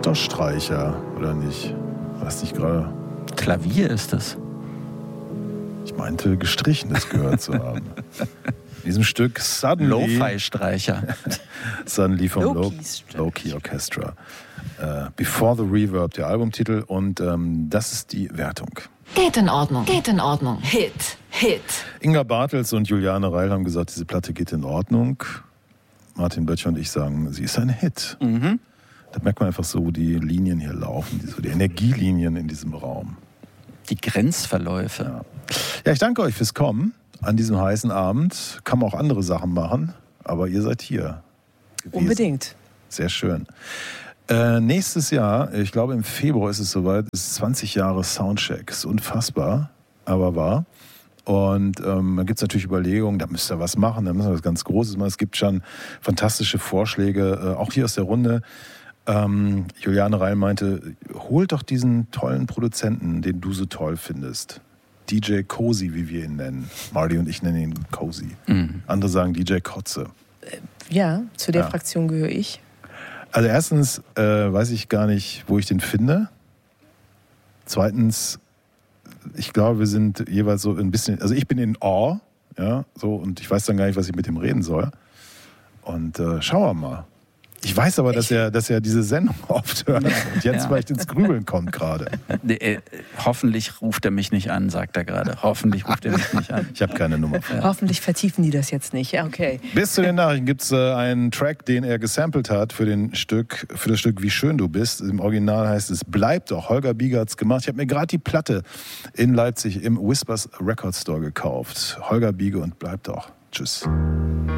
doch Streicher, oder nicht? Weiß nicht gerade. Klavier ist das. Ich meinte, Gestrichenes gehört zu haben. In diesem Stück Suddenly. Lo-Fi-Streicher. Suddenly vom Low-Key Low-Key Orchestra. Before the Reverb, der Albumtitel. Und das ist die Wertung. Geht in Ordnung. Geht in Ordnung. Hit. Hit. Inga Bartels und Juliane Reil haben gesagt, diese Platte geht in Ordnung. Martin Böttcher und ich sagen, sie ist ein Hit. Mhm. Da merkt man einfach so, die Linien hier laufen, die Energielinien in diesem Raum. Die Grenzverläufe. Ja, ich danke euch fürs Kommen an diesem heißen Abend. Kann man auch andere Sachen machen, aber ihr seid hier gewesen. Unbedingt. Sehr schön. Nächstes Jahr, ich glaube im Februar ist es soweit, ist 20 Jahre Soundcheck. Ist unfassbar, aber wahr. Und da gibt es natürlich Überlegungen, da müsst ihr was machen, da müssen wir was ganz Großes machen. Es gibt schon fantastische Vorschläge, auch hier aus der Runde. Juliane Reil meinte, holt doch diesen tollen Produzenten, den du so toll findest. DJ Cozy, wie wir ihn nennen. Marty und ich nennen ihn Cozy. Mhm. Andere sagen DJ Kotze. Ja, zu der Fraktion gehöre ich. Also erstens weiß ich gar nicht, wo ich den finde. Zweitens, ich glaube, wir sind jeweils so ein bisschen, also ich bin in Awe, ja, so, und ich weiß dann gar nicht, was ich mit ihm reden soll. Und schauen wir mal. Ich weiß aber, dass er diese Sendung oft hört und jetzt vielleicht ins Grübeln kommt gerade. Hoffentlich ruft er mich nicht an, sagt er gerade. Hoffentlich ruft er mich nicht an. Ich habe keine Nummer. Hoffentlich vertiefen die das jetzt nicht. Ja, okay. Bis zu den Nachrichten gibt es einen Track, den er gesampelt hat für das Stück Wie schön du bist. Im Original heißt es Bleib doch. Holger Bieger hat es gemacht. Ich habe mir gerade die Platte in Leipzig im Whispers Record Store gekauft. Holger Bieger und Bleib doch. Tschüss.